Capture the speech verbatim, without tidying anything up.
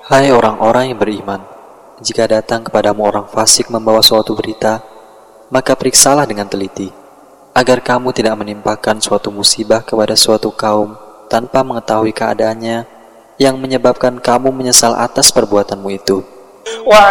Hai orang-orang yang beriman, jika datang kepadamu orang fasik membawa suatu berita, maka periksalah dengan teliti, agar kamu tidak menimpakan suatu musibah kepada suatu kaum tanpa mengetahui keadaannya, yang menyebabkan kamu menyesal atas perbuatanmu itu.